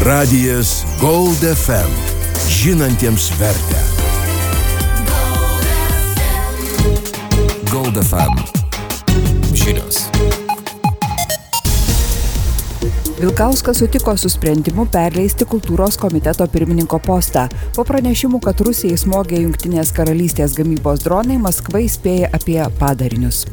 Radijas Gold FM. Žinantiems vertę. Gold FM. Žinios. Vilkauskas sutiko su sprendimu perleisti kultūros komiteto pirmininko postą. Po pranešimų, kad Rusijai smogė Jungtinės karalystės gamybos dronai, Maskva įspėja apie padarinius.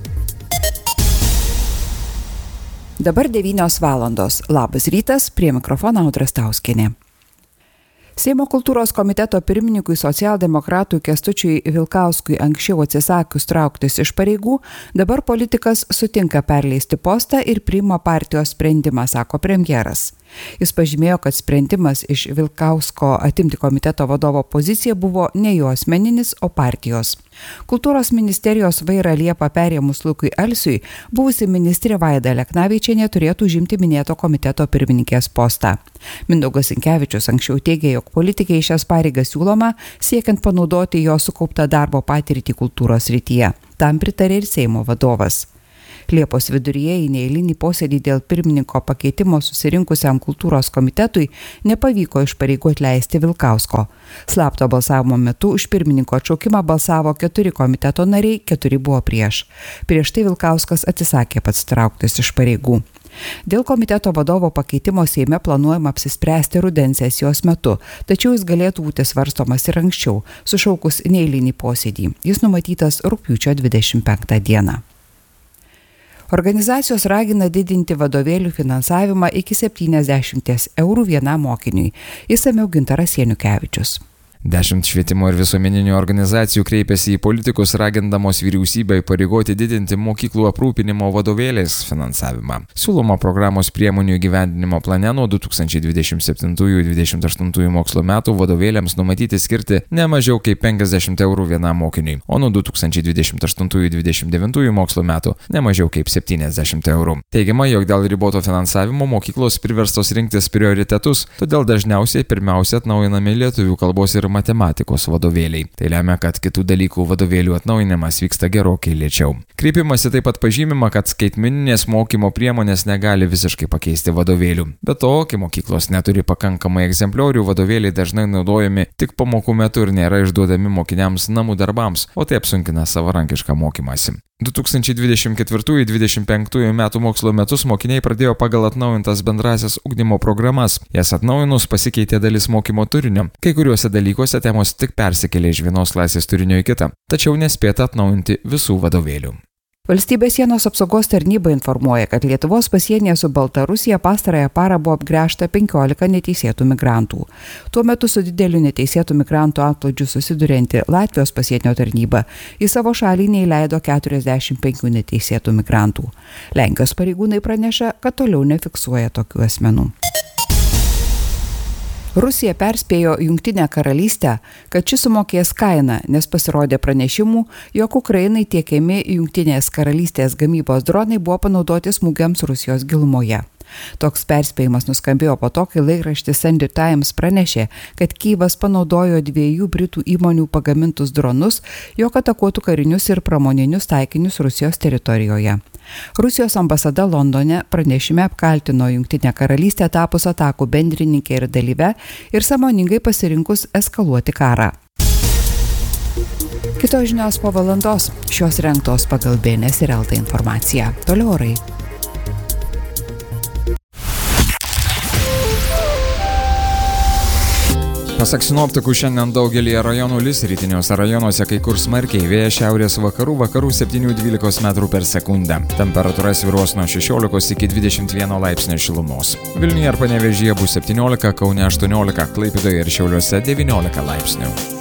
Dabar 9 valandos. Labas rytas, prie mikrofono Audra Stauskienė. Seimo kultūros komiteto pirmininkui socialdemokratui Kęstučiui Vilkauskui anksčiau atsisakius trauktis iš pareigų, dabar politikas sutinka perleisti postą ir priima partijos sprendimą, sako premjeras. Jis pažymėjo, kad sprendimas iš Vilkausko atimti komiteto vadovo poziciją buvo ne jo asmeninis, o partijos. Kultūros ministerijos vairą Liepą perėmus Lukui Alsiui, buvusi ministrė Vaida Aleknavičienė turėtų užimti minėto komiteto pirmininkės postą. Mindaugas Sinkevičius anksčiau teigė, jog politikė į šias pareigas siūloma, siekiant panaudoti jo sukauptą darbo patirtį kultūros srityje. Tam pritarė ir Seimo vadovas. Liepos viduryje į neeilinį posėdį dėl pirmininko pakeitimo susirinkusiam kultūros komitetui nepavyko iš pareigų atleisti Vilkausko. Slapto balsavimo metu už pirmininko atšaukimą balsavo 4 komiteto nariai, 4 buvo prieš. Prieš tai Vilkauskas atsisakė pats trauktis iš pareigų. Dėl komiteto vadovo pakeitimo Seime planuojama apsispręsti rudens sesijos metu, tačiau jis galėtų būti svarstomas ir anksčiau, sušaukus neeilinį posėdį. Jis numatytas rugpjūčio 25 dieną. Organizacijos ragina didinti vadovėlių finansavimą iki 70 eurų vienam mokiniui. Išsamiau Gintaras Janukevičius. 10 švietimo ir visuomeninių organizacijų kreipėsi į politikus ragindamos vyriausybę įpareigoti didinti mokyklų aprūpinimo vadovėliais finansavimą. Siūloma programos priemonių įgyvendinimo plane nuo 2027-2028 mokslo metų vadovėliams numatyti skirti ne mažiau kaip 50 eurų vienam mokiniui, o nuo 2028-2029 mokslo metų ne mažiau kaip 70 eurų. Teigiama, jog dėl riboto finansavimo mokyklos priverstos rinktis prioritetus, todėl dažniausiai pirmiausia atnaujinami lietuvių kalbos ir matematikos vadovėliai. Tai lemia, kad kitų dalykų vadovėlių atnaujinimas vyksta gerokai lėčiau. Kreipimasi taip pat pažymima, kad skaitmeninės mokymo priemonės negali visiškai pakeisti vadovėlių. Be to, kai mokyklos neturi pakankamai egzempliorių, vadovėliai dažnai naudojami tik pamokų metu ir nėra išduodami mokiniams namų darbams, o tai apsunkina savarankišką mokymąsi. 2024-2025 metų mokslo metus mokiniai pradėjo pagal atnaujintas bendrasias ugdymo programas. Jas atnaujinus pasikeitė dalis mokymo turinio. Kai kuriuose dalykuose temos tik persikėlė iš vienos klasės turinio į kitą, tačiau nespėta atnaujinti visų vadovėlių. Valstybės sienos apsaugos tarnyba informuoja, kad Lietuvos pasienyje su Baltarusija pastarąją parą buvo apgręžta 15 neteisėtų migrantų. Tuo metu su dideliu neteisėtų migrantų antplūdžiu susidurianti Latvijos pasienio tarnyba į savo šalį neįleido 45 neteisėtų migrantų. Lenkijos pareigūnai praneša, kad toliau nefiksuoja tokių asmenų. Rusija perspėjo Jungtinę karalystę, kad ši sumokės kainą, nes pasirodė pranešimų, jog Ukrainai tiekiami Jungtinės karalystės gamybos dronai buvo panaudoti smūgiams Rusijos gilumoje. Toks perspėjimas nuskambėjo po to, kai laikraštis Sunday Times pranešė, kad Kyjivas panaudojo 2 britų įmonių pagamintus dronus, jog atakuotų karinius ir pramoninius taikinius Rusijos teritorijoje. Rusijos ambasada Londone pranešime apkaltino Jungtinę karalystę tapus atakų bendrininkė ir dalyve ir sąmoningai pasirinkus eskaluoti karą. Kitos žinios po valandos, šios rengtos pagal BNS ir LT informaciją. Toliau orai. Pasak sinoptikų, šiandien daugelį rajonų lis, rytiniuose rajonuose kai kur smarkiai, vėjas šiaurės vakarų 7-12 metrų per sekundę. Temperatūra svyruos nuo 16 iki 21 laipsnio šilumos. Vilniuje ir Panevėžyje bus 17, Kaune 18, Klaipėdoje ir Šiauliuose 19 laipsnių.